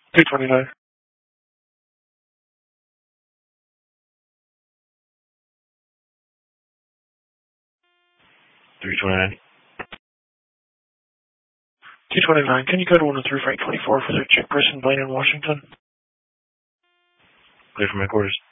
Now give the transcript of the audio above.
229. 329. 229. Can you go to 103 Frank 24 for the check person Blaine in Washington? Clear from headquarters.